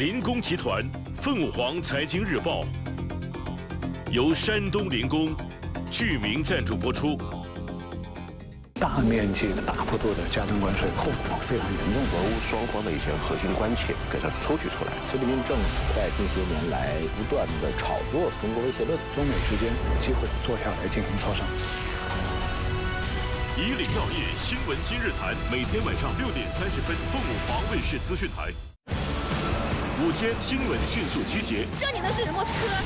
林工集团凤凰财经日报由山东林工居民赞助播出。 大面积的、大幅度的加征关税，后果非常严重。 俄乌双方的一些核心关切给它抽取出来。 菲律宾政府在近些年来不断的炒作中国威胁论， 中美之间有机会坐下来进行磋商。 以岭药业新闻今日谈，每天晚上6点30分，凤凰卫视资讯台。午间新闻迅速集结， 这里的是莫斯科。